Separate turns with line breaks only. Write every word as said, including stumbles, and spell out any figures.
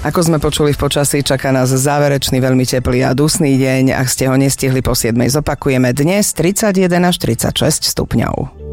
Ako sme počuli v počasí, čaká nás záverečný veľmi teplý a dusný deň. Ak ste ho nestihli po siedmej, zopakujeme dnes tridsaťjeden až tridsaťšesť stupňov.